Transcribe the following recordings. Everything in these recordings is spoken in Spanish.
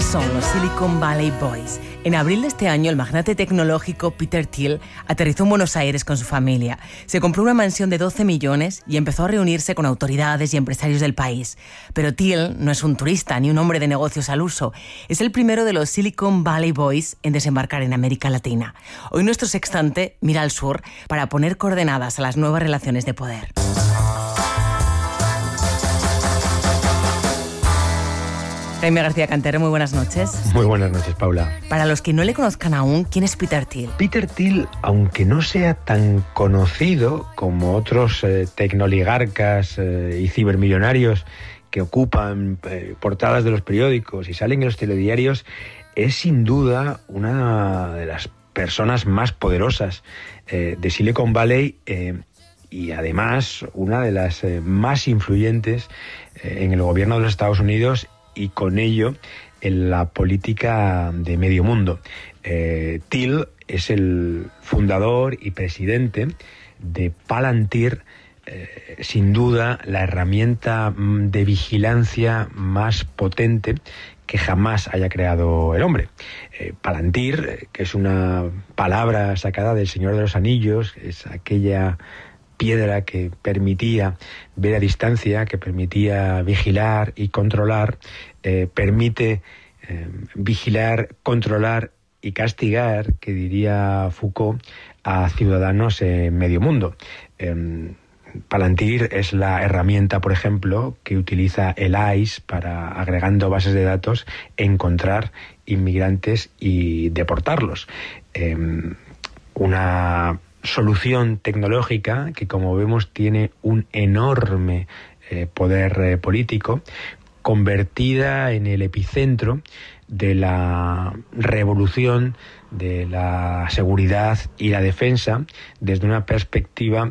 son los Silicon Valley Boys. En abril de este año, el magnate tecnológico Peter Thiel aterrizó en Buenos Aires con su familia. Se compró una mansión de 12 millones y empezó a reunirse con autoridades y empresarios del país. Pero Thiel no es un turista ni un hombre de negocios al uso. Es el primero de los Silicon Valley Boys en desembarcar en América Latina. Hoy nuestro sextante mira al sur para poner coordenadas a las nuevas relaciones de poder. Jaime García Cantero, muy buenas noches. Muy buenas noches, Paula. Para los que no le conozcan aún, ¿quién es Peter Thiel? Peter Thiel, aunque no sea tan conocido como otros tecnoligarcas y cibermillonarios que ocupan portadas de los periódicos y salen en los telediarios, es sin duda una de las personas más poderosas de Silicon Valley y además una de las más influyentes en el gobierno de los Estados Unidos y con ello en la política de medio mundo. Thiel es el fundador y presidente de Palantir, sin duda la herramienta de vigilancia más potente que jamás haya creado el hombre. Palantir, que es una palabra sacada del Señor de los Anillos, es aquella piedra que permitía ver a distancia, que permitía vigilar y controlar, permite vigilar, controlar y castigar, que diría Foucault, a ciudadanos en medio mundo. Palantir es la herramienta, por ejemplo, que utiliza el ICE para, agregando bases de datos, encontrar inmigrantes y deportarlos. Una solución tecnológica que, como vemos, tiene un enorme poder político, convertida en el epicentro de la revolución de la seguridad y la defensa desde una perspectiva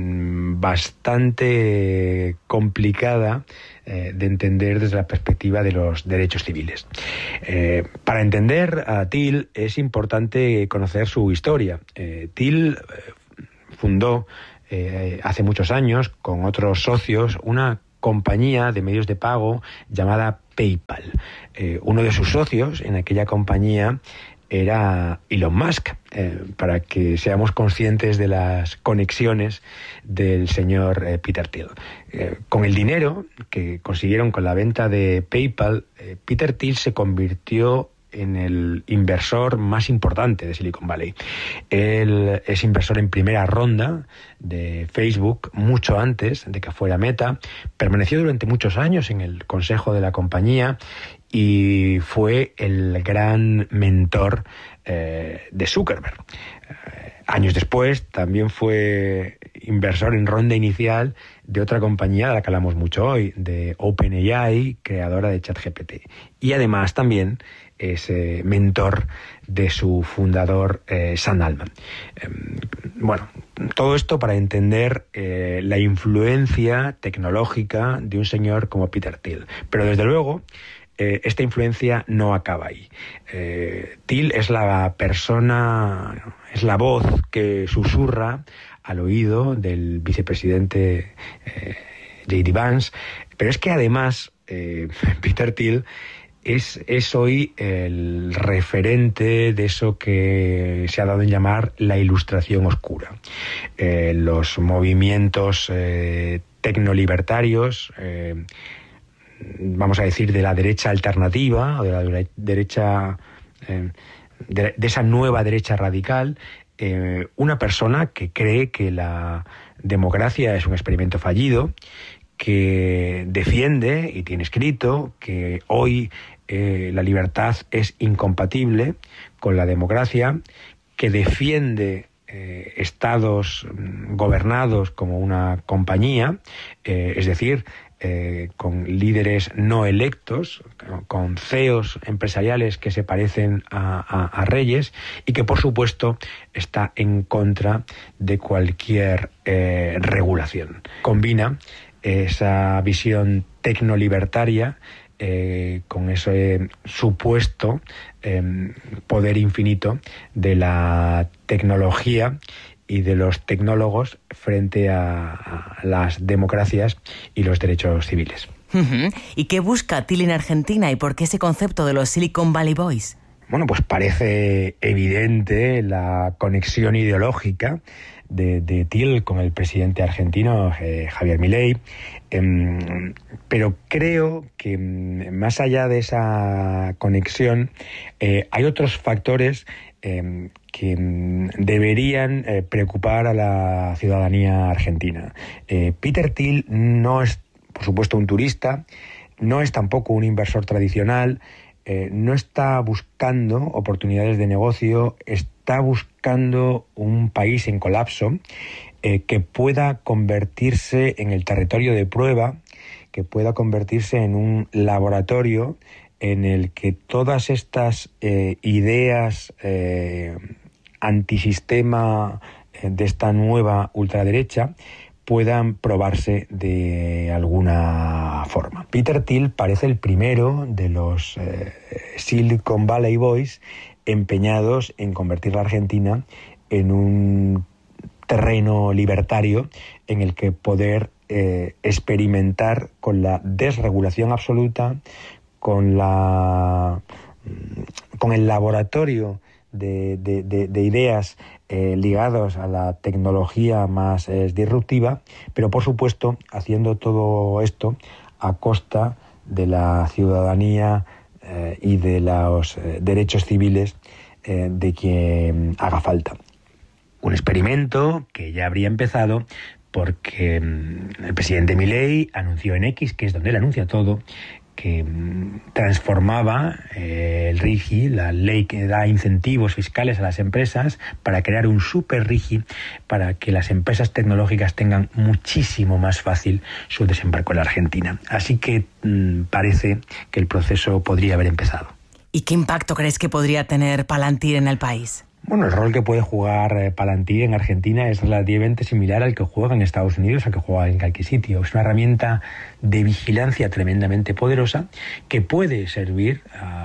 bastante complicada de entender desde la perspectiva de los derechos civiles. Para entender a Thiel es importante conocer su historia. Thiel fundó hace muchos años con otros socios una compañía de medios de pago llamada PayPal. Uno de sus socios en aquella compañía era Elon Musk, para que seamos conscientes de las conexiones del señor Peter Thiel. Con el dinero que consiguieron con la venta de PayPal, Peter Thiel se convirtió en el inversor más importante de Silicon Valley. Él es inversor en primera ronda de Facebook mucho antes de que fuera Meta, permaneció durante muchos años en el consejo de la compañía y fue el gran mentor de Zuckerberg. Años después también fue inversor en ronda inicial de otra compañía de la que hablamos mucho hoy, de OpenAI, creadora de ChatGPT. Y además también es mentor de su fundador, Sam Altman. Bueno, todo esto para entender la influencia tecnológica de un señor como Peter Thiel. Pero desde luego, esta influencia no acaba ahí. Thiel es la persona, es la voz que susurra al oído del vicepresidente J.D. Vance, pero es que además Peter Thiel es hoy el referente de eso que se ha dado en llamar la ilustración oscura. Los movimientos tecnolibertarios, vamos a decir, de la derecha alternativa, o de la derecha, de esa nueva derecha radical, una persona que cree que la democracia es un experimento fallido, que defiende y tiene escrito que hoy la libertad es incompatible con la democracia, que defiende estados gobernados como una compañía, es decir, con líderes no electos, con CEOs empresariales que se parecen a reyes, y que por supuesto está en contra de cualquier regulación. Combina esa visión tecnolibertaria con ese supuesto poder infinito de la tecnología y de los tecnólogos frente a las democracias y los derechos civiles. ¿Y qué busca Till en Argentina y por qué ese concepto de los Silicon Valley Boys? Bueno, pues parece evidente la conexión ideológica de Till con el presidente argentino, Javier Milei, pero creo que más allá de esa conexión hay otros factores que deberían preocupar a la ciudadanía argentina. Peter Thiel no es, por supuesto, un turista, no es tampoco un inversor tradicional, no está buscando oportunidades de negocio, está buscando un país en colapso que pueda convertirse en el territorio de prueba, que pueda convertirse en un laboratorio en el que todas estas ideas antisistema de esta nueva ultraderecha puedan probarse de alguna forma. Peter Thiel parece el primero de los Silicon Valley Boys empeñados en convertir la Argentina en un terreno libertario en el que poder experimentar con la desregulación absoluta, con el laboratorio de ideas ligados a la tecnología más disruptiva, pero por supuesto haciendo todo esto a costa de la ciudadanía y de los derechos civiles de quien haga falta. Un experimento que ya habría empezado porque el presidente Milei anunció en X, que es donde él anuncia todo, que transformaba el RIGI, la ley que da incentivos fiscales a las empresas, para crear un super RIGI para que las empresas tecnológicas tengan muchísimo más fácil su desembarco en la Argentina. Así que parece que el proceso podría haber empezado. ¿Y qué impacto crees que podría tener Palantir en el país? Bueno, el rol que puede jugar Palantir en Argentina es relativamente similar al que juega en Estados Unidos, al que juega en cualquier sitio. Es una herramienta de vigilancia tremendamente poderosa que puede servir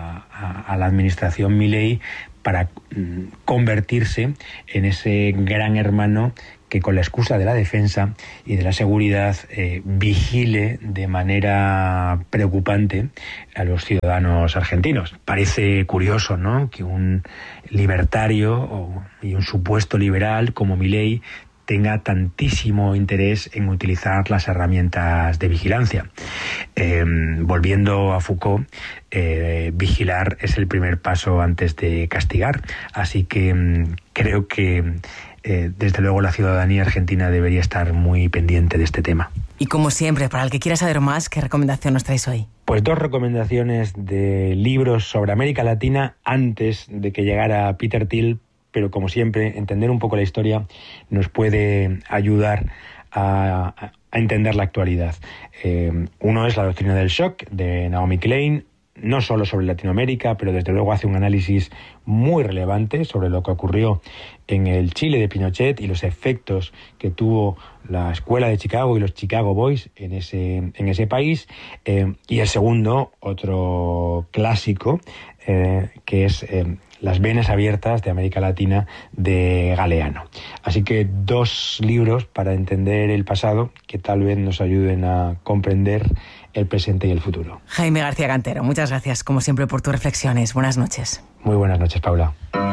a la administración Milei para convertirse en ese gran hermano que con la excusa de la defensa y de la seguridad vigile de manera preocupante a los ciudadanos argentinos. Parece curioso, ¿no?, que un libertario y un supuesto liberal como Milei tenga tantísimo interés en utilizar las herramientas de vigilancia. Volviendo a Foucault, vigilar es el primer paso antes de castigar. Así que creo que desde luego la ciudadanía argentina debería estar muy pendiente de este tema. Y como siempre, para el que quiera saber más, ¿qué recomendación nos traéis hoy? Pues 2 recomendaciones de libros sobre América Latina antes de que llegara Peter Thiel, pero como siempre, entender un poco la historia nos puede ayudar a entender la actualidad. Uno es La doctrina del shock, de Naomi Klein, no solo sobre Latinoamérica, pero desde luego hace un análisis muy relevante sobre lo que ocurrió en el Chile de Pinochet y los efectos que tuvo la escuela de Chicago y los Chicago Boys en ese país. Y el segundo, otro clásico, que es Las venas abiertas de América Latina, de Galeano. Así que 2 libros para entender el pasado que tal vez nos ayuden a comprender el presente y el futuro. Jaime García Cantero, muchas gracias como siempre por tus reflexiones. Buenas noches. Muy buenas noches, Paula.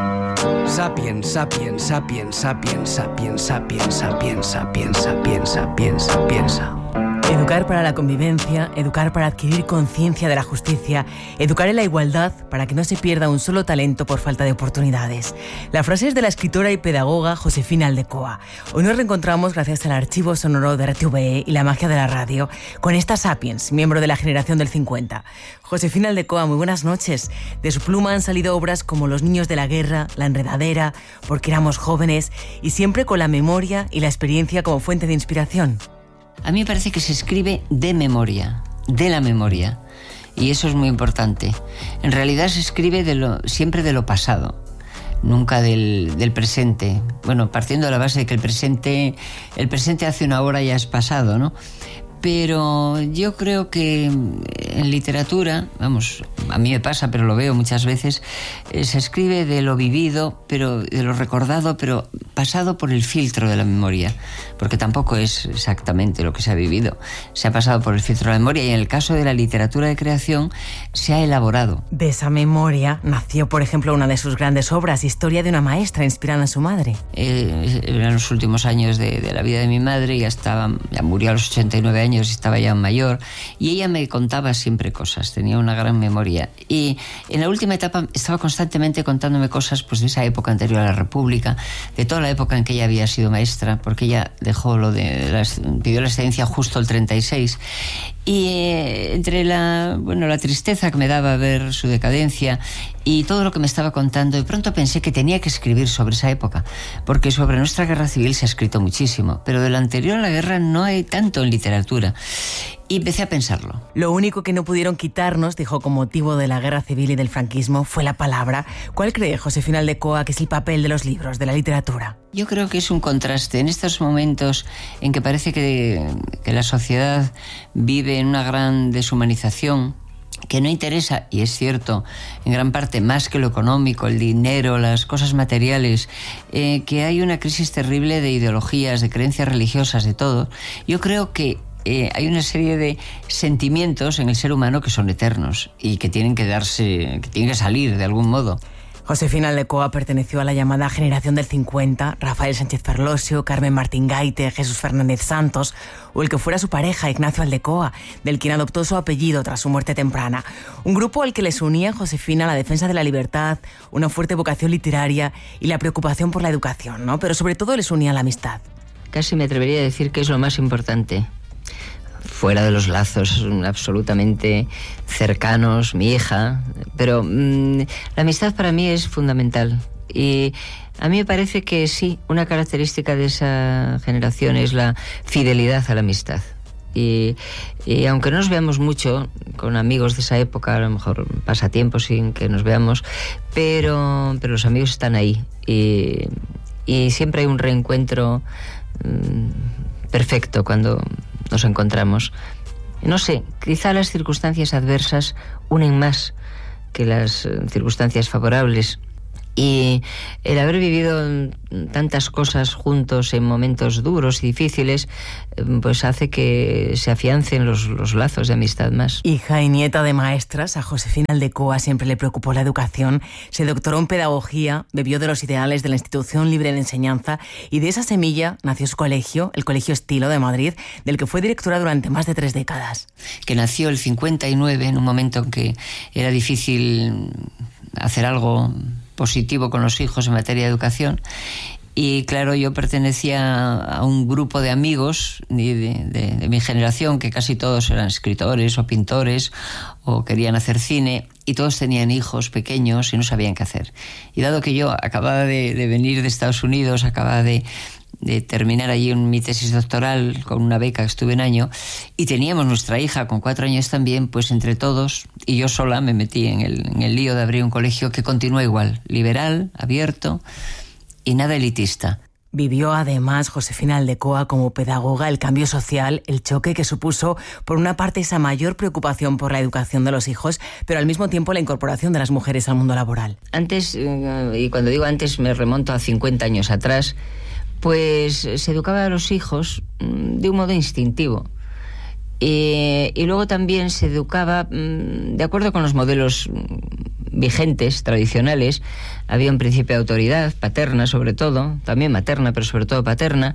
Sapiens, sapiens, sapiens, sapiens, sapiens, sapiens, sapiens, sapiens, sapiens, sapiens, sapiens. Educar para la convivencia, educar para adquirir conciencia de la justicia, educar en la igualdad para que no se pierda un solo talento por falta de oportunidades. La frase es de la escritora y pedagoga Josefina Aldecoa. Hoy nos reencontramos gracias al archivo sonoro de RTVE y la magia de la radio con esta Sapiens, miembro de la generación del 50. Josefina Aldecoa, muy buenas noches. De su pluma han salido obras como Los niños de la guerra, La enredadera, Porque éramos jóvenes, y siempre con la memoria y la experiencia como fuente de inspiración. A mí me parece que se escribe de memoria, de la memoria, y eso es muy importante. En realidad se escribe siempre de lo pasado, nunca del presente. Bueno, partiendo de la base de que el presente hace una hora ya es pasado, ¿no? Pero yo creo que en literatura, vamos, a mí me pasa, pero lo veo muchas veces, se escribe de lo vivido, pero de lo recordado, pero pasado por el filtro de la memoria, porque tampoco es exactamente lo que se ha vivido. Se ha pasado por el filtro de la memoria y en el caso de la literatura de creación se ha elaborado. De esa memoria nació, por ejemplo, una de sus grandes obras, Historia de una maestra, inspirada en su madre. Eran los últimos años de la vida de mi madre, ya murió a los 89 años y estaba ya mayor, y ella me contaba siempre cosas, tenía una gran memoria. Y en la última etapa estaba constantemente contándome cosas pues, de esa época anterior a la República, de toda la época en que ella había sido maestra, porque ella dejó pidió la excedencia justo el 36, y entre la tristeza que me daba ver su decadencia y todo lo que me estaba contando, de pronto pensé que tenía que escribir sobre esa época, porque sobre nuestra guerra civil se ha escrito muchísimo, pero de lo anterior a la guerra no hay tanto en literatura. Y empecé a pensarlo. Lo único que no pudieron quitarnos, dijo, con motivo de la guerra civil y del franquismo, fue la palabra. ¿Cuál cree Josefina Aldecoa que es el papel de los libros, de la literatura? Yo creo que es un contraste. En estos momentos en que parece que la sociedad vive en una gran deshumanización, que no interesa, y es cierto, en gran parte más que lo económico, el dinero, las cosas materiales, que hay una crisis terrible de ideologías, de creencias religiosas, de todo. Yo creo que hay una serie de sentimientos en el ser humano que son eternos y que tienen que salir de algún modo. Josefina Aldecoa perteneció a la llamada generación del 50, Rafael Sánchez Ferlosio, Carmen Martín Gaite, Jesús Fernández Santos, o el que fuera su pareja, Ignacio Aldecoa, del quien adoptó su apellido tras su muerte temprana. Un grupo al que les unía Josefina la defensa de la libertad, una fuerte vocación literaria y la preocupación por la educación, ¿no? Pero sobre todo les unía la amistad. Casi me atrevería a decir que es lo más importante. Fuera de los lazos absolutamente cercanos, mi hija, pero la amistad para mí es fundamental. Y a mí me parece que sí, una característica de esa generación es la fidelidad a la amistad. Y aunque no nos veamos mucho con amigos de esa época, a lo mejor pasa tiempo sin que nos veamos, pero los amigos están ahí. Y siempre hay un reencuentro perfecto cuando nos encontramos. No sé, quizá las circunstancias adversas unen más que las circunstancias favorables. Y el haber vivido tantas cosas juntos en momentos duros y difíciles, pues hace que se afiancen los lazos de amistad más. Hija y nieta de maestras, a Josefina Aldecoa siempre le preocupó la educación. Se doctoró en pedagogía, bebió de los ideales de la Institución Libre de Enseñanza y de esa semilla nació su colegio, el Colegio Estilo de Madrid, del que fue directora durante más de 3 décadas. Que nació el 59, en un momento en que era difícil hacer algo positivo con los hijos en materia de educación. Y claro, yo pertenecía a un grupo de amigos de mi generación, que casi todos eran escritores o pintores o querían hacer cine, y todos tenían hijos pequeños y no sabían qué hacer. Y dado que yo acababa de venir de Estados Unidos, acababa de terminar allí mi tesis doctoral con una beca, que estuve un año, y teníamos nuestra hija con 4 años también, pues entre todos y yo sola me metí en el lío de abrir un colegio que continúa igual, liberal, abierto y nada elitista. Vivió además Josefina Aldecoa como pedagoga el cambio social, el choque que supuso por una parte esa mayor preocupación por la educación de los hijos, pero al mismo tiempo la incorporación de las mujeres al mundo laboral. Antes, y cuando digo antes me remonto a 50 años atrás, pues se educaba a los hijos de un modo instintivo. Y luego también se educaba de acuerdo con los modelos vigentes, tradicionales. Había un principio de autoridad, paterna sobre todo, también materna, pero sobre todo paterna.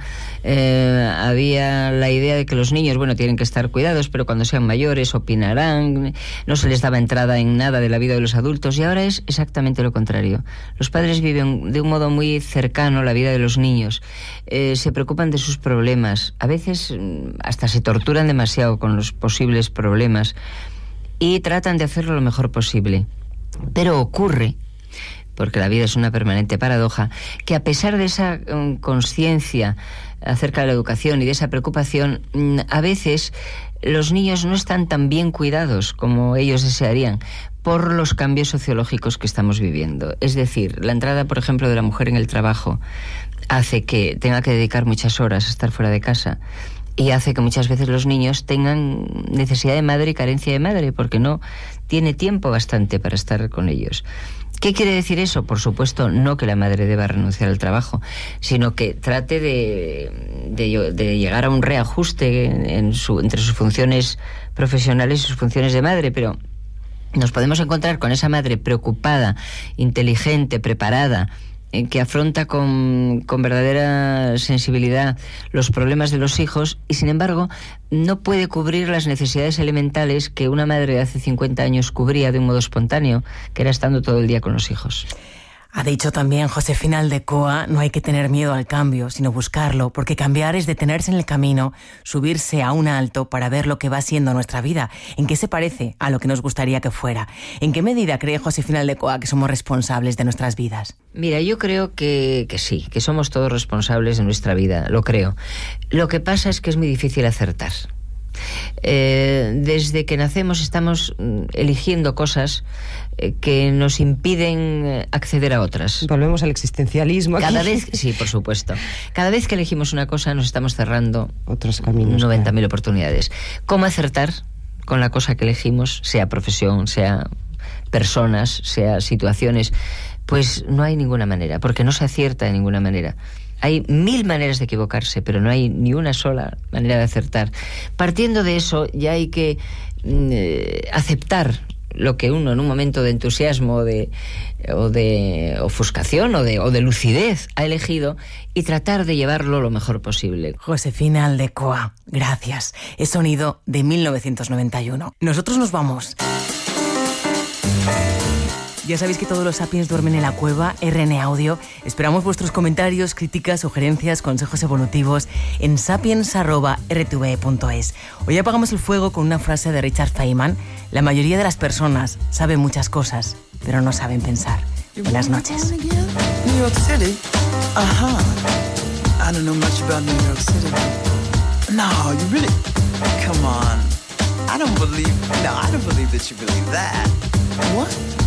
Había la idea de que los niños, tienen que estar cuidados, pero cuando sean mayores opinarán, no se les daba entrada en nada de la vida de los adultos, y ahora es exactamente lo contrario. Los padres viven de un modo muy cercano la vida de los niños, se preocupan de sus problemas, a veces hasta se torturan demasiado con los posibles problemas y tratan de hacerlo lo mejor posible. Pero ocurre, porque la vida es una permanente paradoja, que a pesar de esa conciencia acerca de la educación y de esa preocupación, a veces los niños no están tan bien cuidados como ellos desearían por los cambios sociológicos que estamos viviendo. Es decir, la entrada, por ejemplo, de la mujer en el trabajo hace que tenga que dedicar muchas horas a estar fuera de casa, y hace que muchas veces los niños tengan necesidad de madre y carencia de madre, porque no tiene tiempo bastante para estar con ellos. ¿Qué quiere decir eso? Por supuesto, no que la madre deba renunciar al trabajo, sino que trate de llegar a un reajuste entre sus funciones profesionales y sus funciones de madre, pero nos podemos encontrar con esa madre preocupada, inteligente, preparada, que afronta con verdadera sensibilidad los problemas de los hijos y, sin embargo, no puede cubrir las necesidades elementales que una madre de hace 50 años cubría de un modo espontáneo, que era estando todo el día con los hijos. Ha dicho también Josefina Aldecoa, no hay que tener miedo al cambio, sino buscarlo, porque cambiar es detenerse en el camino, subirse a un alto para ver lo que va siendo nuestra vida, en qué se parece a lo que nos gustaría que fuera. ¿En qué medida cree Josefina Aldecoa que somos responsables de nuestras vidas? Mira, yo creo que sí, que somos todos responsables de nuestra vida, lo creo. Lo que pasa es que es muy difícil acertar. Desde que nacemos estamos eligiendo cosas que nos impiden acceder a otras. Volvemos al existencialismo aquí. Cada vez, sí, por supuesto. Cada vez que elegimos una cosa nos estamos cerrando otros caminos, 90.000 oportunidades. ¿Cómo acertar con la cosa que elegimos, sea profesión, sea personas, sea situaciones? Pues no hay ninguna manera, porque no se acierta de ninguna manera. Hay 1000 maneras de equivocarse, pero no hay ni una sola manera de acertar. Partiendo de eso, ya hay que aceptar lo que uno en un momento de entusiasmo o de ofuscación o de lucidez ha elegido y tratar de llevarlo lo mejor posible. Josefina Aldecoa, gracias. Es Sonido de 1991. Nosotros nos vamos. Ya sabéis que todos los Sapiens duermen en la cueva RN Audio. Esperamos vuestros comentarios, críticas, sugerencias, consejos evolutivos en sapiens@rtve.es. Hoy apagamos el fuego con una frase de Richard Feynman. La mayoría de las personas saben muchas cosas, pero no saben pensar. Buenas noches. New York City? I don't know much about New York City. No, you really... Come on. I don't believe that you believe that. What?